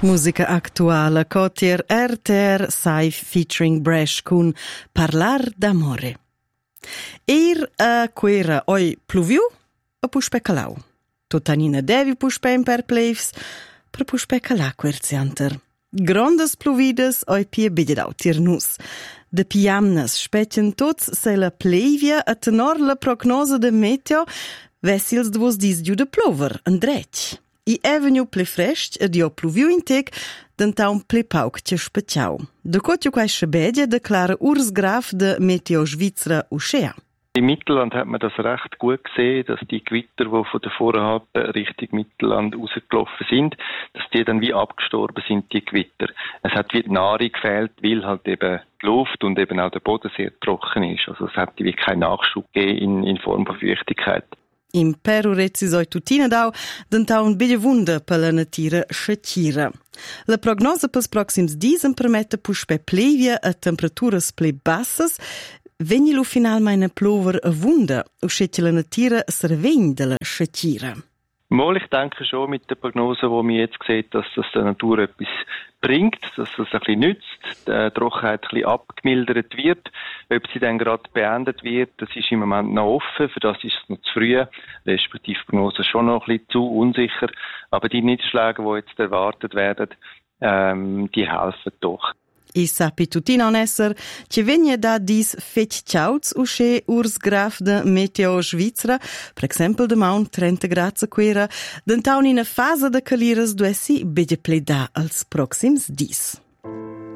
Musica attuale, Cotier RTR Saif featuring Bresh con Parlar d'amore. Quera oi pluviu a puspe calau. Totanina devi puspe per plevs, per puspe cala querzianter. Grandes pluvides oi pie bidedau tirnus. De piamnas spetien tots se la plevia a tenor la prognose de meteo vessils dvos disdiu de plover, andrech. I eveniu ple frest ed io pluviu intec dentaun ple pauc ce speciau. De cotio quai schebedia declara Urs Graf de Meteo Schweizer Uschea. Im Mittelland hat man das recht gut gesehen, dass die Gewitter, die von der Voralpen Richtung Mittelland rausgelaufen sind, dass die dann wie abgestorben sind, die Gewitter. Es hat wie die Nahrung gefehlt, weil halt eben die Luft und eben auch der Boden sehr trocken ist. Also es hat wie keinen Nachschub gegeben in Form von Feuchtigkeit. In Peru recisoi tutina dau, dentaun belle wunda per la natira scetira. La prognosa pels proxims dies permette puspe plevia a temperaturas ple bassas, veni lu finalmein plover a wunda, uscete la natira servegn de la scetira. Mal, ich denke schon mit der Prognose, die man jetzt sieht, dass das der Natur etwas bringt, dass es ein bisschen nützt, die Trockenheit ein bisschen abgemildert wird. Ob sie dann gerade beendet wird, das ist im Moment noch offen, für das ist es noch zu früh, respektive die Prognose schon noch ein bisschen zu unsicher. Aber die Niederschläge, die jetzt erwartet werden, die helfen doch. I sapi tutina onesser, che vegna da dis fetg ciauts usche Urs Graf de Meteo Schweizer, per exempel de maun 30 gradi quera, dentaun in a fase de caliras duessi bedje pleda als proxims dis.